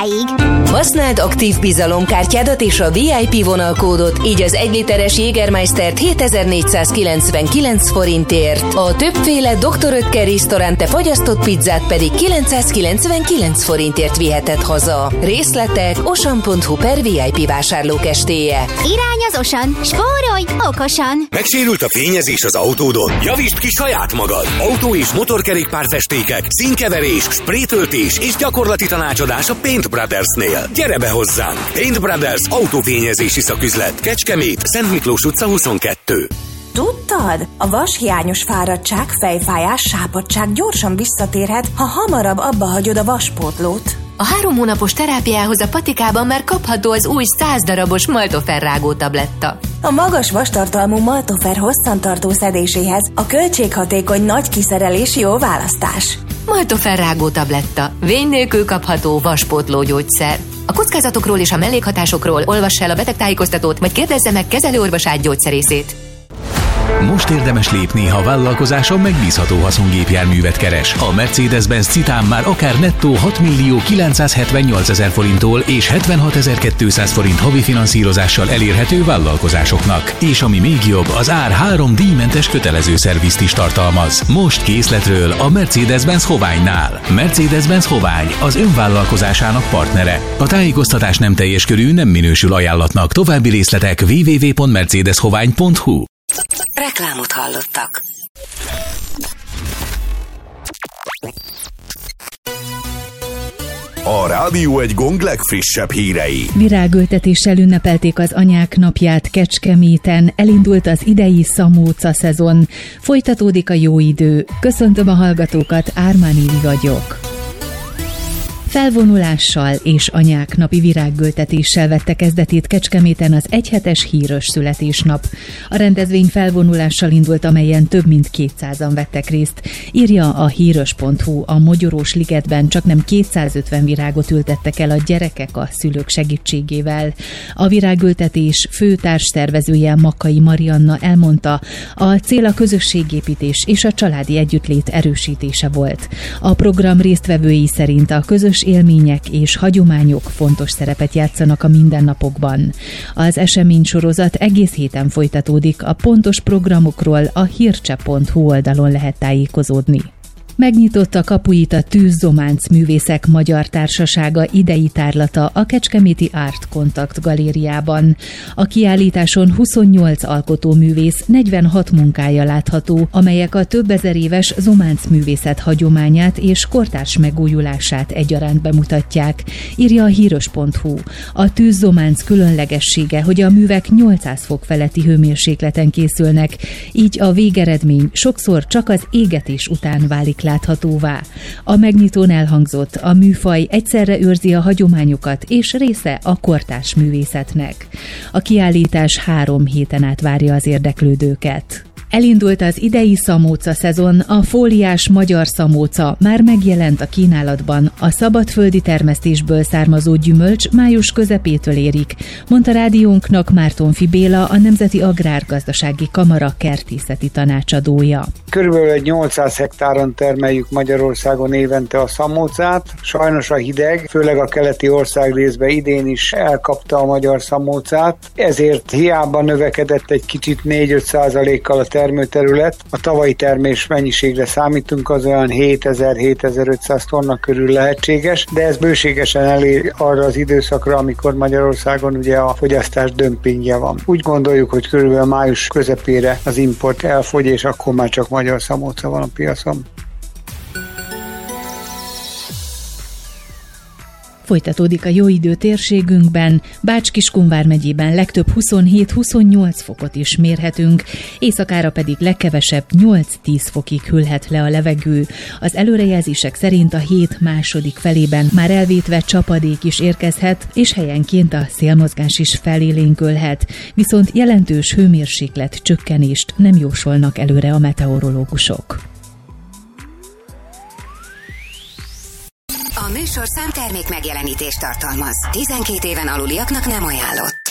sokáig. Használd aktív bizalomkártyádat és a VIP vonalkódot, így az 1 literes Jägermeistert 7499 forintért, a többféle Dr. Oetker Restaurante fagyasztott pizzát pedig 999 forintért viheted haza. Részletek osan.hu/VIP vásárlókestéje. Irány az Osan, spórolj okosan! Megsérült a fényezés az autódon? Javítsd ki saját magad! Autó- és motorkerékpárfestékek, színkeverés, sprétöltés és gyakorlati tanácsadás a Paint Brothersnél. Gyere be hozzánk! Paint Brothers autófényezési szaküzlet. Kecskemét, Szent Miklós utca 22. Tudtad? A vashiányos fáradtság, fejfájás, sápadtság gyorsan visszatérhet, ha hamarabb abba hagyod a vaspótlót. A 3 hónapos terápiához a Patikában már kapható az új 100 darabos Maltofer rágó tabletta. A magas vastartalmú Maltofer hosszantartó szedéséhez a költséghatékony nagy kiszerelés jó választás. Maltofer rágó tabletta. Vény nélkül kapható vaspótló gyógyszer. A kockázatokról és a mellékhatásokról olvass el a betegtájékoztatót, vagy kérdezze meg kezelőorvosát, gyógyszerészét. Most érdemes lépni, ha vállalkozáson megbízható haszongépjárművet keres. A Mercedes-Benz Citan már akár nettó 6.978.000 forinttól és 76.200 forint havi finanszírozással elérhető vállalkozásoknak. És ami még jobb, az ár 3 díjmentes kötelező szervizt is tartalmaz. Most készletről a Mercedes-Benz Hoványnál. Mercedes-Benz Hovány az önvállalkozásának partnere. A tájékoztatás nem teljes körű, nem minősül ajánlatnak. További részletek www.mercedeshovány.hu. Reklámot hallottak. A Rádió egy Gong legfrissebb hírei. Virágültetéssel ünnepelték az Anyák Napját Kecskeméten, elindult az idei szamóca szezon, folytatódik a jó idő. Köszöntöm a hallgatókat, Ármán Évi vagyok. Felvonulással és Anyák Napi virágültetéssel vette kezdetét Kecskeméten az egyhetes hírös születésnap. A rendezvény felvonulással indult, amelyen több mint 200-an vettek részt. Írja a hírös.hu, a Mogyorós ligetben csaknem 250 virágot ültettek el a gyerekek a szülők segítségével. A virágültetés fő társtervezője, Makkai Marianna elmondta, a cél a közösségépítés és a családi együttlét erősítése volt. A program résztvevői szerint a közös élmények és hagyományok fontos szerepet játszanak a mindennapokban. Az eseménysorozat egész héten folytatódik, a pontos programokról a hírcse.hu oldalon lehet tájékozódni. Megnyitotta kapuit a Tűz-Zománc Művészek Magyar Társasága idei tárlata a Kecskeméti Art Contact galériában. A kiállításon 28 alkotóművész 46 munkája látható, amelyek a több ezer éves zománc művészet hagyományát és kortárs megújulását egyaránt bemutatják, írja a hírös.hu. A Tűz-Zománc különlegessége, hogy a művek 800 fok feletti hőmérsékleten készülnek, így a végeredmény sokszor csak az égetés után válik láthatóvá. A megnyitón elhangzott, a műfaj egyszerre őrzi a hagyományokat és része a kortárs művészetnek. A kiállítás 3 héten át várja az érdeklődőket. Elindult az idei szamóca szezon, a fóliás magyar szamóca már megjelent a kínálatban. A szabadföldi termesztésből származó gyümölcs május közepétől érik, mondta rádiónknak Mártonfi Béla, a Nemzeti Agrárgazdasági Kamara kertészeti tanácsadója. Körülbelül 800 hektáron termeljük Magyarországon évente a szamócát. Sajnos a hideg, főleg a keleti országrészben idén is elkapta a magyar szamócát, ezért hiába növekedett egy kicsit 4-5%-kal a termőterület. A tavalyi termés mennyiségre számítunk, az olyan 7000-7500 tonna körül lehetséges, de ez bőségesen elér arra az időszakra, amikor Magyarországon ugye a fogyasztás dömpingje van. Úgy gondoljuk, hogy körülbelül május közepére az import elfogy, és akkor már csak magyar szamóca van a piacon. Folytatódik a jó idő térségünkben, Bács-Kiskun vármegyében legtöbb 27-28 fokot is mérhetünk, éjszakára pedig legkevesebb 8-10 fokig hűlhet le a levegő. Az előrejelzések szerint a hét második felében már elvétve csapadék is érkezhet, és helyenként a szélmozgás is felélénkülhet, viszont jelentős hőmérséklet csökkenést nem jósolnak előre a meteorológusok. A műsorszám termék megjelenítést tartalmaz. 12 éven aluliaknak nem ajánlott.